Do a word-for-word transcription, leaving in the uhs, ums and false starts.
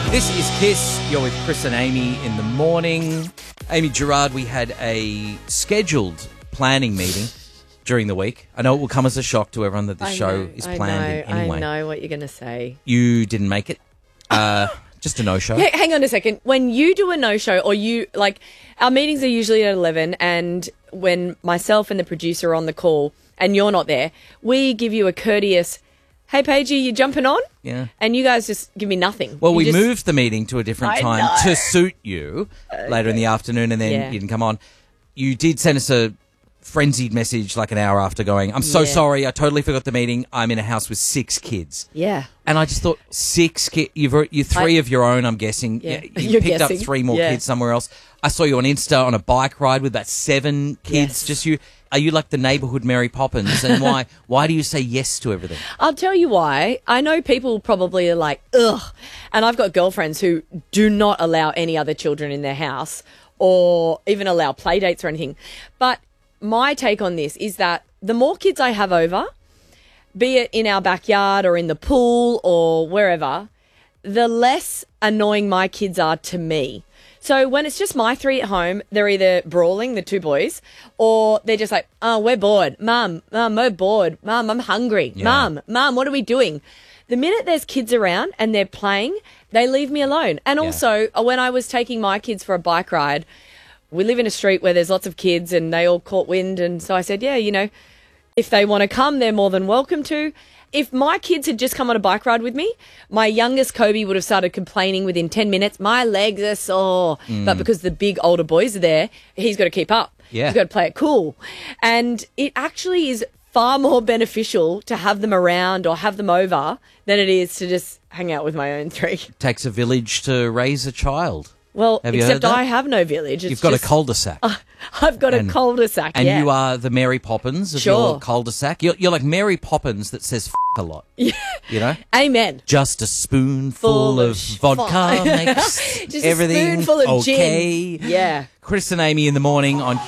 This is Kiss. You're with Chris and Amy in the morning. Amy Gerard, we had a scheduled planning meeting during the week. I know it will come as a shock to everyone that the I show know, is I planned know, in any way. I know what you're going to say. You didn't make it. Uh, just a no-show. Hey, hang on a second. When you do a no-show or you, like, our meetings are usually at eleven, and when myself and the producer are on the call and you're not there, we give you a courteous, hey, Paigey, you jumping on? Yeah. And you guys just give me nothing. Well, You we just- moved the meeting to a different I time know. to suit you later in the afternoon, and then Yeah. you didn't come on. You did send us a frenzied message like an hour after going, I'm so Yeah. sorry, I totally forgot the meeting. I'm in a house with six kids. Yeah. And I just thought, six kids, you've you three I- of your own, I'm guessing. Yeah. You, you You're picked guessing. up three more Yeah. kids somewhere else. I saw you on Insta on a bike ride with about seven kids. Yes. Just you. Are you like the neighbourhood Mary Poppins? And why Why do you say yes to everything? I'll tell you why. I know people probably are like, ugh. And I've got girlfriends who do not allow any other children in their house or even allow play dates or anything. But my take on this is that the more kids I have over, be it in our backyard or in the pool or wherever, the less annoying my kids are to me. So when it's just my three at home, they're either brawling, the two boys, or they're just like, oh, we're bored. Mum, Mum, we're bored. Mum, I'm hungry. Yeah. Mum, Mum, what are we doing? The minute there's kids around and they're playing, they leave me alone. And Yeah. also, when I was taking my kids for a bike ride, we live in a street where there's lots of kids and they all caught wind. And so I said, yeah, you know, if they want to come, they're more than welcome to. If my kids had just come on a bike ride with me, my youngest Kobe would have started complaining within ten minutes, my legs are sore. But because the big older boys are there, he's got to keep up. Yeah. He's got to play it cool. And it actually is far more beneficial to have them around or have them over than it is to just hang out with my own three. Takes a village to raise a child. Well, Have you heard except that? I have no village. It's You've got just- a cul-de-sac. I've got and- a cul-de-sac, And yeah. you are the Mary Poppins of Sure. your cul-de-sac. You're, you're like Mary Poppins that says F- a lot. Yeah. You know? Amen. Just a spoonful Full of of sh- vodka fine. makes Just a everything spoonful of okay. gin. Yeah. Chris and Amy in the morning on